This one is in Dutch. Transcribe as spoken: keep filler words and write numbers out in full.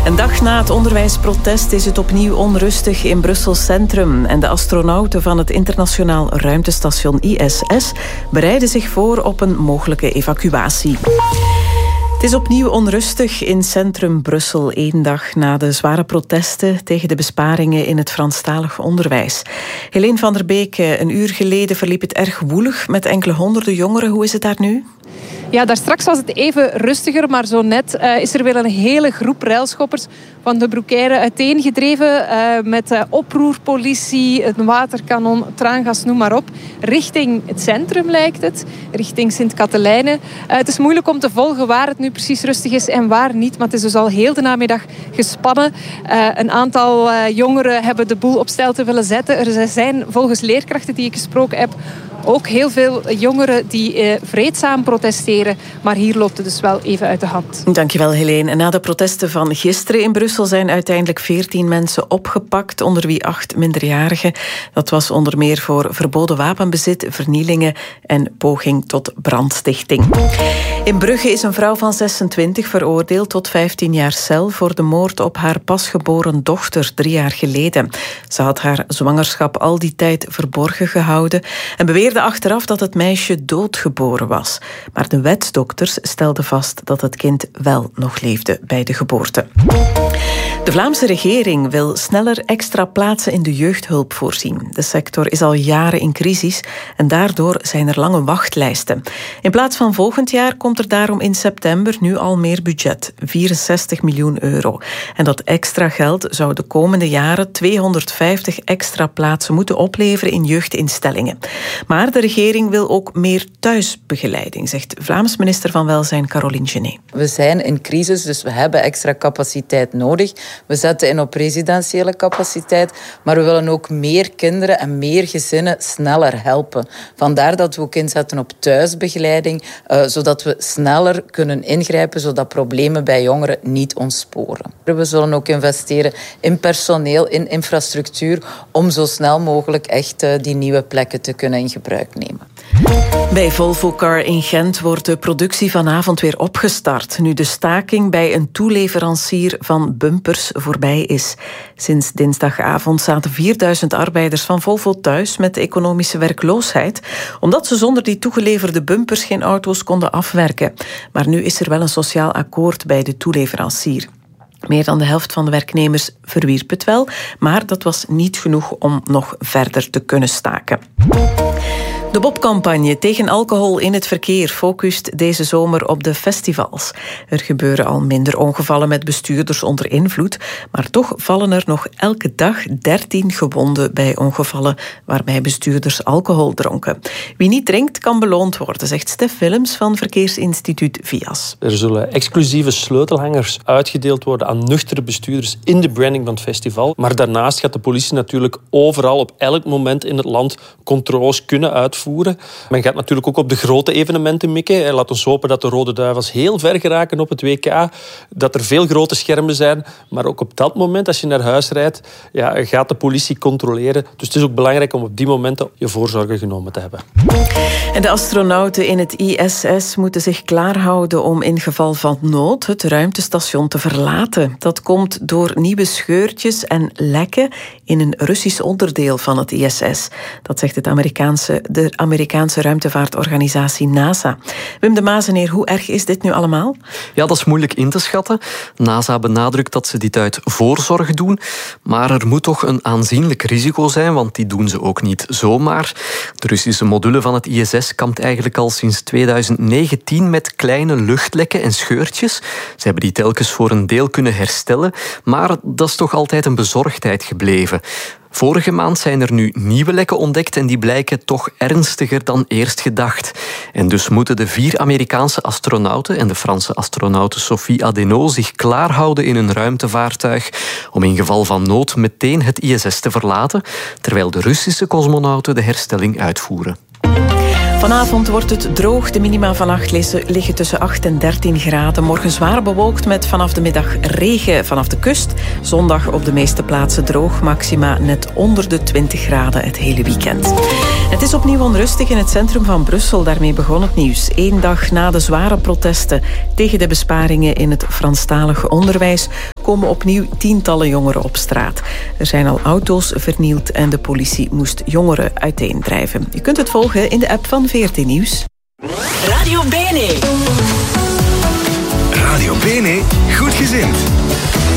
Een dag na het onderwijsprotest is het opnieuw onrustig in Brussel Centrum. En de astronauten van het internationaal ruimtestation I S S bereiden zich voor op een mogelijke evacuatie. Het is opnieuw onrustig in centrum Brussel, één dag na de zware protesten tegen de besparingen in het Franstalig onderwijs. Helene van der Beek, een uur geleden verliep het erg woelig met enkele honderden jongeren. Hoe is het daar nu? Ja, daar straks was het even rustiger, maar zo net uh, is er weer een hele groep railschoppers van de Broekeire uiteengedreven uh, met uh, oproerpolitie, een waterkanon, traangas, noem maar op. Richting het centrum lijkt het, richting Sint-Katelijne. Uh, het is moeilijk om te volgen waar het nu precies rustig is en waar niet, maar het is dus al heel de namiddag gespannen. Uh, een aantal uh, jongeren hebben de boel op stelte willen zetten. Er zijn volgens leerkrachten die ik gesproken heb ook heel veel jongeren die eh, vreedzaam protesteren. Maar hier loopt het dus wel even uit de hand. Dankjewel, Helene. En na de protesten van gisteren in Brussel zijn uiteindelijk veertien mensen opgepakt, onder wie acht minderjarigen. Dat was onder meer voor verboden wapenbezit, vernielingen en poging tot brandstichting. In Brugge is een vrouw van zesentwintig veroordeeld tot vijftien jaar cel voor de moord op haar pasgeboren dochter drie jaar geleden. Ze had haar zwangerschap al die tijd verborgen gehouden en beweerde achteraf dat het meisje doodgeboren was. Maar de wetsdokters stelden vast dat het kind wel nog leefde bij de geboorte. De Vlaamse regering wil sneller extra plaatsen in de jeugdhulp voorzien. De sector is al jaren in crisis en daardoor zijn er lange wachtlijsten. In plaats van volgend jaar komt er daarom in september nu al meer budget, vierenzestig miljoen euro. En dat extra geld zou de komende jaren tweehonderdvijftig extra plaatsen moeten opleveren in jeugdinstellingen. Maar de regering wil ook meer thuisbegeleiding, zegt Vlaams minister van Welzijn Caroline Genet. We zijn in crisis, dus we hebben extra capaciteit nodig. We zetten in op residentiële capaciteit, maar we willen ook meer kinderen en meer gezinnen sneller helpen. Vandaar dat we ook inzetten op thuisbegeleiding, uh, zodat we sneller kunnen ingrijpen, zodat problemen bij jongeren niet ontsporen. We zullen ook investeren in personeel, in infrastructuur, om zo snel mogelijk echt uh, die nieuwe plekken te kunnen in gebruik nemen. Bij Volvo Car in Gent wordt de productie vanavond weer opgestart, nu de staking bij een toeleverancier van bumpers voorbij is. Sinds dinsdagavond zaten vierduizend arbeiders van Volvo thuis met economische werkloosheid, omdat ze zonder die toegeleverde bumpers geen auto's konden afwerken. Maar nu is er wel een sociaal akkoord bij de toeleverancier. Meer dan de helft van de werknemers verwierp het wel, maar dat was niet genoeg om nog verder te kunnen staken. De Bob-campagne tegen alcohol in het verkeer focust deze zomer op de festivals. Er gebeuren al minder ongevallen met bestuurders onder invloed, maar toch vallen er nog elke dag dertien gewonden bij ongevallen waarbij bestuurders alcohol dronken. Wie niet drinkt kan beloond worden, zegt Stef Willems van Verkeersinstituut V I A S. Er zullen exclusieve sleutelhangers uitgedeeld worden aan nuchtere bestuurders in de branding van het festival. Maar daarnaast gaat de politie natuurlijk overal op elk moment in het land controles kunnen uitvoeren. Men gaat natuurlijk ook op de grote evenementen mikken. Laat ons hopen dat de Rode Duivels heel ver geraken op het W K. Dat er veel grote schermen zijn. Maar ook op dat moment, als je naar huis rijdt, ja, gaat de politie controleren. Dus het is ook belangrijk om op die momenten je voorzorgen genomen te hebben. En de astronauten in het I S S moeten zich klaarhouden om in geval van nood het ruimtestation te verlaten. Dat komt door nieuwe scheurtjes en lekken in een Russisch onderdeel van het I S S. Dat zegt het Amerikaanse, de Amerikaanse ruimtevaartorganisatie NASA. Wim de Mazeneer, hoe erg is dit nu allemaal? Ja, dat is moeilijk in te schatten. NASA benadrukt dat ze dit uit voorzorg doen. Maar er moet toch een aanzienlijk risico zijn, want die doen ze ook niet zomaar. De Russische module van het I S S kampt eigenlijk al sinds tweeduizend negentien met kleine luchtlekken en scheurtjes. Ze hebben die telkens voor een deel kunnen herstellen, maar dat is toch altijd een bezorgdheid gebleven. Vorige maand zijn er nu nieuwe lekken ontdekt en die blijken toch ernstiger dan eerst gedacht. En dus moeten de vier Amerikaanse astronauten en de Franse astronaute Sophie Adenau zich klaarhouden in een ruimtevaartuig om in geval van nood meteen het I S S te verlaten, terwijl de Russische cosmonauten de herstelling uitvoeren. Vanavond wordt het droog. De minima vannacht liggen tussen acht en dertien graden. Morgen zwaar bewolkt met vanaf de middag regen vanaf de kust. Zondag op de meeste plaatsen droog. Maxima net onder de twintig graden het hele weekend. Het is opnieuw onrustig in het centrum van Brussel. Daarmee begon het nieuws. Eén dag na de zware protesten tegen de besparingen in het Franstalige onderwijs komen opnieuw tientallen jongeren op straat. Er zijn al auto's vernield en de politie moest jongeren uiteendrijven. Je kunt het volgen in de app van V R T Nieuws. Radio Bene. Radio Bene, goed gezind.